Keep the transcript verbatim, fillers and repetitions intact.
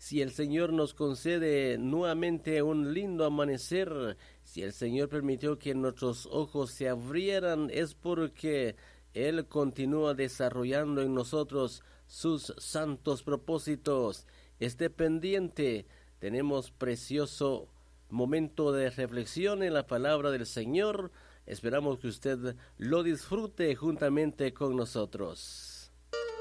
Si el Señor nos concede nuevamente un lindo amanecer, si el Señor permitió que nuestros ojos se abrieran, es porque Él continúa desarrollando en nosotros sus santos propósitos. Esté pendiente, tenemos precioso momento de reflexión en la palabra del Señor. Esperamos que usted lo disfrute juntamente con nosotros.